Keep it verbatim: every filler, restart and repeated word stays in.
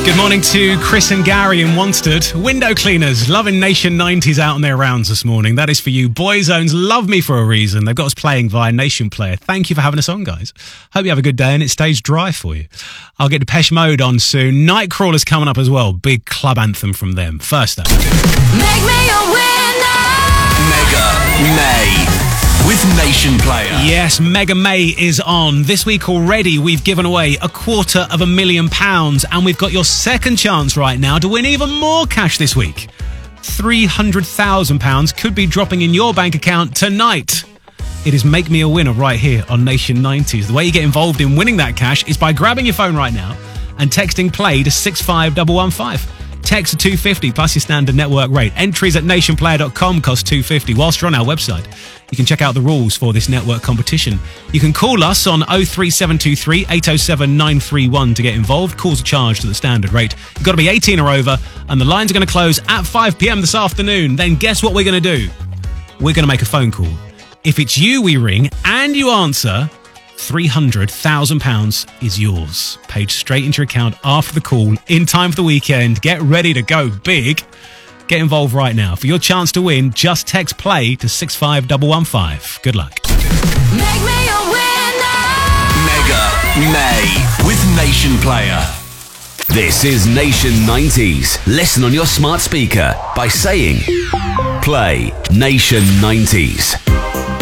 Good morning to Chris and Gary in Wanstead. Window cleaners, loving Nation nineties out on their rounds this morning. That is for you. Boyzones love me for a reason. They've got us playing via Nation Player. Thank you for having us on, guys. Hope you have a good day and it stays dry for you. I'll get Depeche Mode on soon. Nightcrawler's coming up as well. Big club anthem from them. First up. Make me a winner! Mega May with Nation Player. Yes, Mega May is on. This week already, we've given away a quarter of a million pounds, and we've got your second chance right now to win even more cash this week. three hundred thousand pounds could be dropping in your bank account tonight. It is Make Me a Winner right here on Nation nineties. The way you get involved in winning that cash is by grabbing your phone right now and texting play to six five one one five. Text to two fifty plus your standard network rate. Entries at nation player dot com cost two fifty. Whilst you're on our website, you can check out the rules for this network competition. You can call us on oh three seven two three, eight oh seven, nine three one to get involved. Calls are charged at the standard rate. You've got to be eighteen or over, and the lines are going to close at five p.m. this afternoon. Then guess what we're going to do? We're going to make a phone call. If it's you we ring and you answer, three hundred thousand pounds is yours. Paid straight into your account after the call, in time for the weekend. Get ready to go big. Get involved right now. For your chance to win, just text play to six five one one five. Good luck. Make me a winner! Mega May with Nation Player. This is Nation nineties. Listen on your smart speaker by saying play Nation nineties.